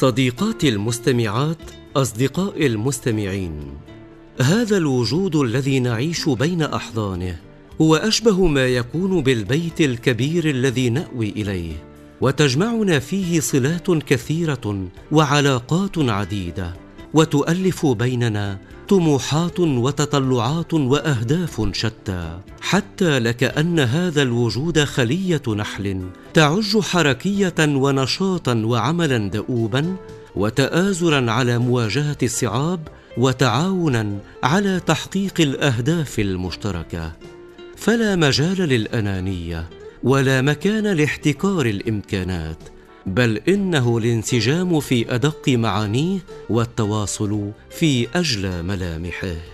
صديقاتي المستمعات، أصدقائي المستمعين، هذا الوجود الذي نعيش بين أحضانه هو أشبه ما يكون بالبيت الكبير الذي نأوي إليه، وتجمعنا فيه صلات كثيرة وعلاقات عديدة، وتؤلف بيننا طموحات وتطلعات وأهداف شتى، حتى لكأن هذا الوجود خلية نحل تعج حركية ونشاطا وعملا دؤوبا، وتآزرا على مواجهة الصعاب، وتعاونا على تحقيق الأهداف المشتركة. فلا مجال للأنانية ولا مكان لاحتكار الإمكانات، بل إنه الانسجام في أدق معانيه والتواصل في أجلى ملامحه.